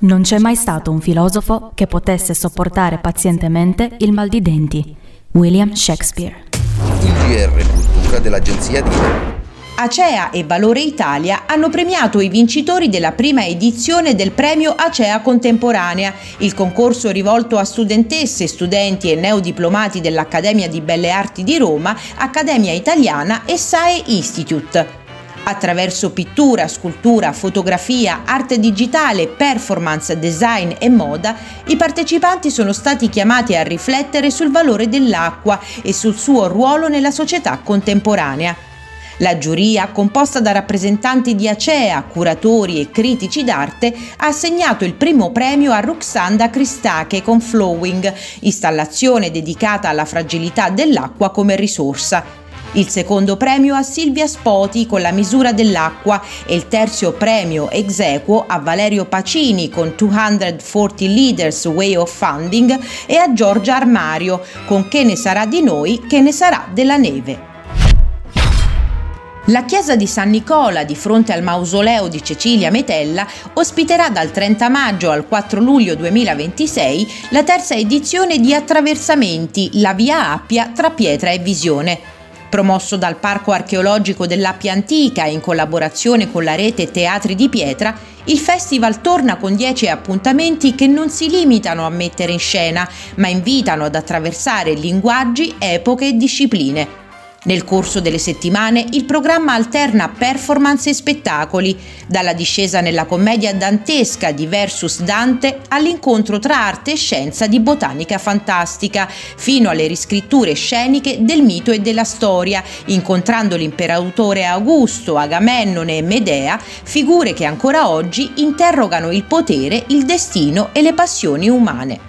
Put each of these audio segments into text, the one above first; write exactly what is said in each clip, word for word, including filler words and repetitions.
Non c'è mai stato un filosofo che potesse sopportare pazientemente il mal di denti. William Shakespeare. Il G R Cultura dell'agenzia di Acea e Valore Italia hanno premiato i vincitori della prima edizione del premio Acea Contemporanea, il concorso rivolto a studentesse, studenti e neodiplomati dell'Accademia di Belle Arti di Roma, Accademia Italiana e S A E Institute. Attraverso pittura, scultura, fotografia, arte digitale, performance, design e moda, i partecipanti sono stati chiamati a riflettere sul valore dell'acqua e sul suo ruolo nella società contemporanea. La giuria, composta da rappresentanti di Acea, curatori e critici d'arte, ha assegnato il primo premio a Ruxanda Cristache con Flowing, installazione dedicata alla fragilità dell'acqua come risorsa. Il secondo premio a Silvia Spoti con La misura dell'acqua e il terzo premio ex aequo a Valerio Pacini con duecentoquaranta Leaders Way of Funding e a Giorgia Armario con Che ne sarà di noi, che ne sarà della neve. La chiesa di San Nicola, di fronte al mausoleo di Cecilia Metella, ospiterà dal trenta maggio al quattro luglio duemilaventisei la terza edizione di Attraversamenti, la via Appia tra pietra e visione. Promosso dal Parco Archeologico dell'Appia Antica in collaborazione con la rete Teatri di Pietra, il festival torna con dieci appuntamenti che non si limitano a mettere in scena, ma invitano ad attraversare linguaggi, epoche e discipline. Nel corso delle settimane il programma alterna performance e spettacoli, dalla discesa nella commedia dantesca di Versus Dante all'incontro tra arte e scienza di botanica fantastica, fino alle riscritture sceniche del mito e della storia, incontrando l'imperatore Augusto, Agamennone e Medea, figure che ancora oggi interrogano il potere, il destino e le passioni umane.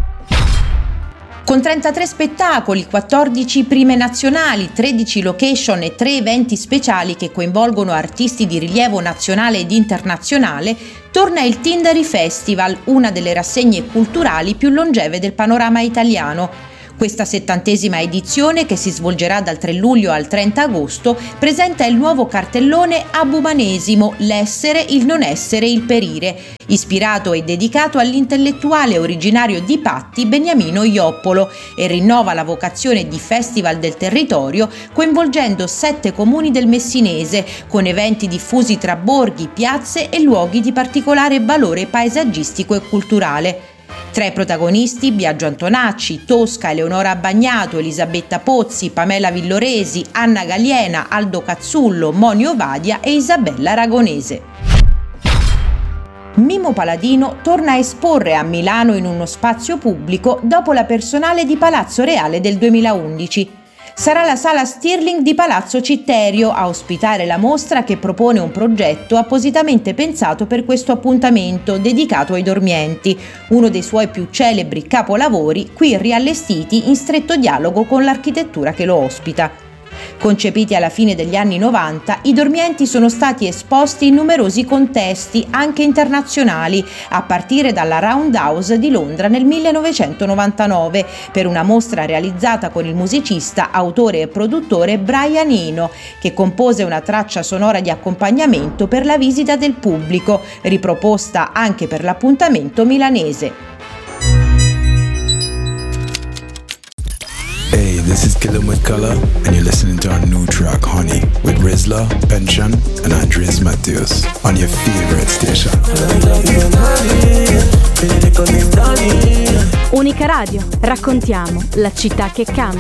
Con trentatré spettacoli, quattordici prime nazionali, tredici location e tre eventi speciali che coinvolgono artisti di rilievo nazionale ed internazionale, torna il Tindari Festival, una delle rassegne culturali più longeve del panorama italiano. Questa settantesima edizione, che si svolgerà dal tre luglio al trenta agosto, presenta il nuovo cartellone Abumanesimo, l'essere, il non essere, il perire, ispirato e dedicato all'intellettuale originario di Patti Beniamino Ioppolo, e rinnova la vocazione di Festival del Territorio, coinvolgendo sette comuni del Messinese, con eventi diffusi tra borghi, piazze e luoghi di particolare valore paesaggistico e culturale. Tra i protagonisti Biagio Antonacci, Tosca, Eleonora Bagnato, Elisabetta Pozzi, Pamela Villoresi, Anna Galiena, Aldo Cazzullo, Monio Vadia e Isabella Aragonese. Mimo Paladino torna a esporre a Milano in uno spazio pubblico dopo la personale di Palazzo Reale del duemilaundici. Sarà la sala Stirling di Palazzo Citterio a ospitare la mostra, che propone un progetto appositamente pensato per questo appuntamento dedicato ai dormienti, uno dei suoi più celebri capolavori, qui riallestiti in stretto dialogo con l'architettura che lo ospita. Concepiti alla fine degli anni novanta, i dormienti sono stati esposti in numerosi contesti, anche internazionali, a partire dalla Roundhouse di Londra nel millenovecentonovantanove, per una mostra realizzata con il musicista, autore e produttore Brian Eno, che compose una traccia sonora di accompagnamento per la visita del pubblico, riproposta anche per l'appuntamento milanese. Hey, this is Killer with Color, and you're listening to our new track, Honey, with Rizla, Pension, and Andres Matthews, on your favorite station. Unica Radio, raccontiamo la città che cambia.